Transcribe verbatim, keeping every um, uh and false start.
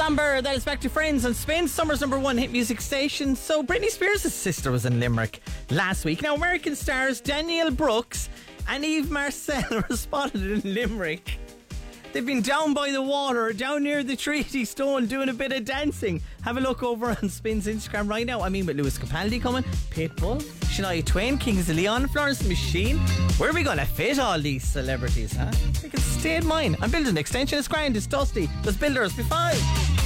Amber, that is back to Friends on Spin, summer's number one hit music station. So Britney Spears' sister was in Limerick last week. Now, American stars Danielle Brooks and Eve Marcel were spotted in Limerick. They've been down by the water, down near the Treaty Stone, doing a bit of dancing. Have a look over on Spin's Instagram right now. I mean, with Lewis Capaldi coming, Pitbull, Shania Twain, Kings of Leon, Florence the Machine. Where are we going to fit all these celebrities, huh? They can stay in mine. I'm building an extension. It's grand, it's dusty. There's builders. Be fine.